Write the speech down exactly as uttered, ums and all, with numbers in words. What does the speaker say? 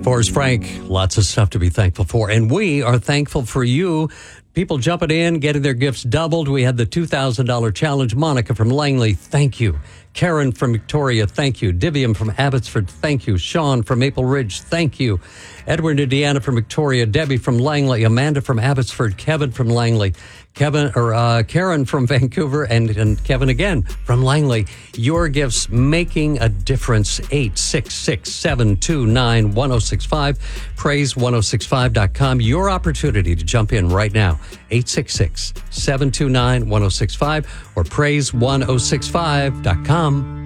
Forrest Frank, lots of stuff to be thankful for. And we are thankful for you. People jumping in, getting their gifts doubled. We had the two thousand dollars challenge. Monica from Langley, thank you. Karen from Victoria, thank you. Divium from Abbotsford, thank you. Sean from Maple Ridge, thank you. Edward and Deanna from Victoria, Debbie from Langley, Amanda from Abbotsford, Kevin from Langley, Kevin or uh, Karen from Vancouver, and, and Kevin again from Langley. Your gifts making a difference. eight six six, seven two nine, one oh six five, praise ten sixty-five dot com. Your opportunity to jump in right now. eight six six, seven two nine, one oh six five or praise ten sixty-five dot com.